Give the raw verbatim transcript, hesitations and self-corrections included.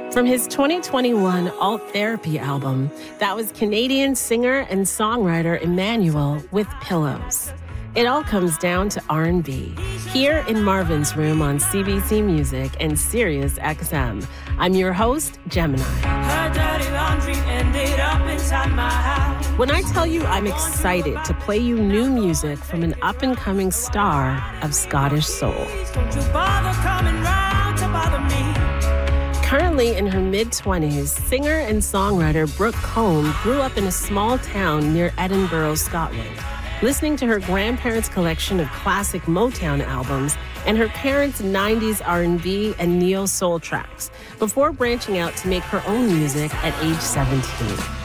From his twenty twenty-one Alt Therapy album, that was Canadian singer and songwriter Emmanuel with Pillows. It all comes down to R and B, here in Marvin's Room on C B C Music and Sirius X M. I'm your host, Gemini. Her dirty laundry ended up inside my house. When I tell you I'm excited to play you new music from an up-and-coming star of Scottish soul. Don't you bother coming round to bother me. Currently in her mid-twenties, singer and songwriter Brooke Combe grew up in a small town near Edinburgh, Scotland, listening to her grandparents' collection of classic Motown albums and her parents' nineties R and B and neo-soul tracks before branching out to make her own music at age seventeen.